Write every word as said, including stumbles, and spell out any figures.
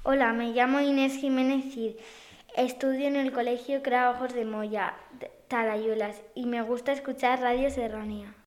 Hola, me llamo Inés Jiménez Cid. Estudio en el Colegio Crea Ojos de Moya, Talayuelas, y me gusta escuchar Radio Serranía.